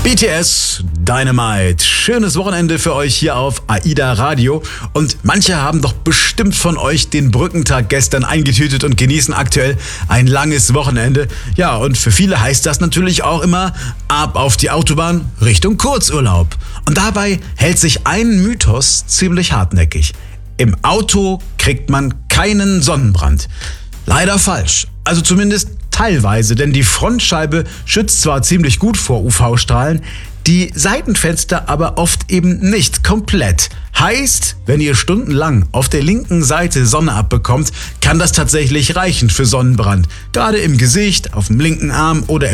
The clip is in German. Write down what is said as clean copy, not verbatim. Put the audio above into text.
BTS Dynamite. Schönes Wochenende für euch hier auf AIDA Radio. Und manche haben doch bestimmt von euch den Brückentag gestern eingetütet und genießen aktuell ein langes Wochenende. Ja, und für viele heißt das natürlich auch immer ab auf die Autobahn Richtung Kurzurlaub. Und dabei hält sich ein Mythos ziemlich hartnäckig. Im Auto kriegt man keinen Sonnenbrand. Leider falsch. Also zumindest teilweise, denn die Frontscheibe schützt zwar ziemlich gut vor UV-Strahlen, die Seitenfenster aber oft eben nicht komplett. Heißt, wenn ihr stundenlang auf der linken Seite Sonne abbekommt, kann das tatsächlich reichen für Sonnenbrand. Gerade im Gesicht, auf dem linken Arm oder